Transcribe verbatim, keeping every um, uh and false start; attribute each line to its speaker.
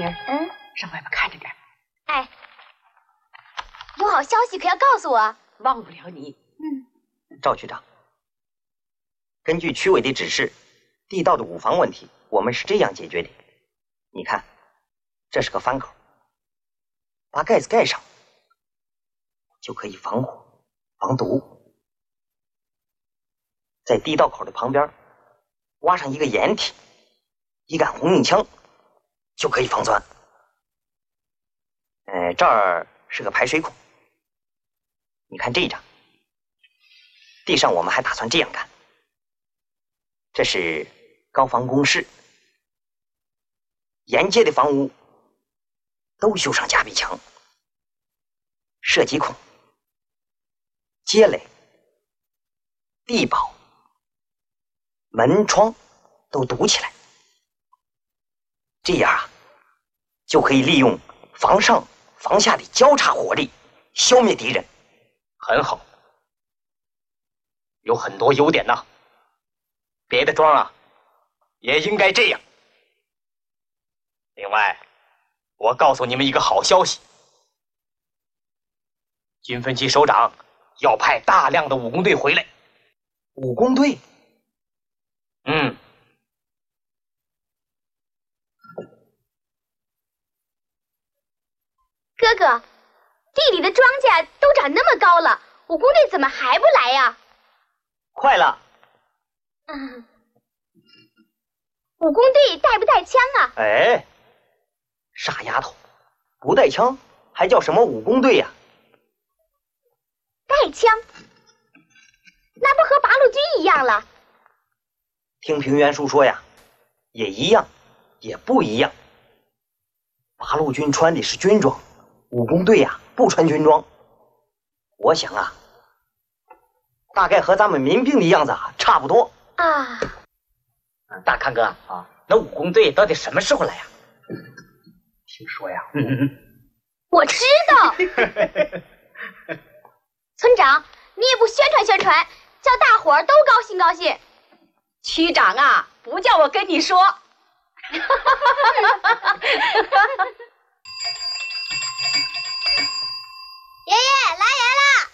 Speaker 1: 妮儿，
Speaker 2: 嗯，
Speaker 1: 上外边看着点。
Speaker 2: 哎，有好消息可要告诉我。
Speaker 1: 忘不了你。
Speaker 2: 嗯，
Speaker 3: 赵局长，根据区委的指示，地道的五防问题，我们是这样解决的。你看，这是个翻口，把盖子盖上，就可以防火、防毒。在地道口的旁边挖上一个掩体，一杆红缨枪，就可以防钻。呃，这儿是个排水孔，你看这张。地上我们还打算这样干，这是高防工事，沿街的房屋都修上夹壁墙、射击孔、街垒、地堡、门窗都堵起来，这样啊，就可以利用房上房下的交叉火力消灭敌人。
Speaker 4: 很好，有很多优点呐。别的庄啊，也应该这样。另外，我告诉你们一个好消息，军分区首长要派大量的武工队回来。
Speaker 3: 武工队？
Speaker 4: 嗯。
Speaker 2: 哥哥，地里的庄稼都长那么高了，武工队怎么还不来呀？
Speaker 3: 快了。
Speaker 2: 嗯，武工队带不带枪啊？
Speaker 3: 哎，傻丫头，不带枪还叫什么武工队呀？
Speaker 2: 带枪，那不和八路军一样了？
Speaker 3: 听平原叔说呀，也一样，也不一样。八路军穿的是军装，武工队呀不穿军装。我想啊，大概和咱们民兵的样子啊差不多
Speaker 2: 啊。
Speaker 4: 大康哥啊，那武工队到底什么时候来呀？听说呀，嗯嗯，
Speaker 2: 我知道。村长，你也不宣传宣传，叫大伙儿都高兴高兴。
Speaker 1: 区长啊，不叫我跟你说。
Speaker 2: 爷爷来人啦！